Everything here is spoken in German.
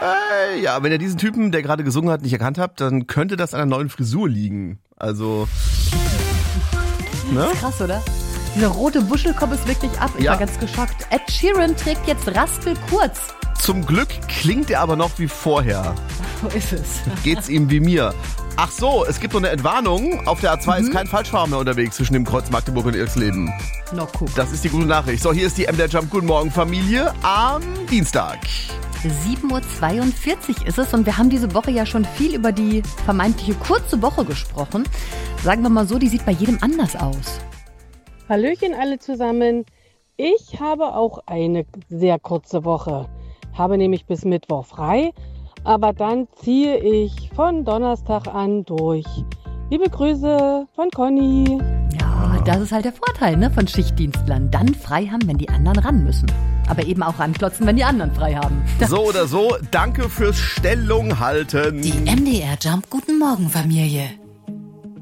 Ja, wenn ihr diesen Typen, der gerade gesungen hat, nicht erkannt habt, dann könnte das an einer neuen Frisur liegen. Also, ne? Das ist krass, oder? Dieser rote Buschelkopf ist wirklich ab. Ich war ganz geschockt. Ed Sheeran trägt jetzt Raspel kurz. Zum Glück klingt er aber noch wie vorher. So ist es. Geht's ihm wie mir. Ach so, es gibt noch eine Entwarnung. Auf der A2 ist kein Falschfahrer mehr unterwegs zwischen dem Kreuz Magdeburg und Irksleben. No, guck. Das ist die gute Nachricht. So, hier ist die MDR Jump. Guten Morgen, Familie. Am Dienstag. 7.42 Uhr ist es und wir haben diese Woche ja schon viel über die vermeintliche kurze Woche gesprochen. Sagen wir mal so, die sieht bei jedem anders aus. Hallöchen alle zusammen. Ich habe auch eine sehr kurze Woche. Habe nämlich bis Mittwoch frei, aber dann ziehe ich von Donnerstag an durch. Liebe Grüße von Conny. Ja, das ist halt der Vorteil, ne, von Schichtdienstlern. Dann frei haben, wenn die anderen ran müssen. Aber eben auch ranklotzen, wenn die anderen frei haben. So oder so, danke fürs Stellung halten. Die MDR Jump Guten Morgen Familie.